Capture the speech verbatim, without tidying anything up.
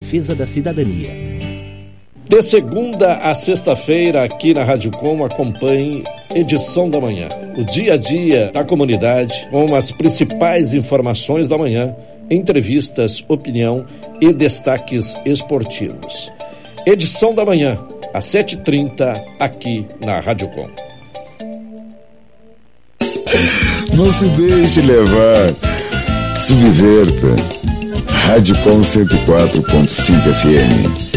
defesa da cidadania. De segunda a sexta-feira, aqui na Rádio Com, acompanhe Edição da Manhã. O dia a dia da comunidade, com as principais informações da manhã, entrevistas, opinião e destaques esportivos. Edição da Manhã, às sete e trinta, aqui na Rádio Com. Não se deixe levar. Subverta. Rádio Com cento e quatro ponto cinco F M.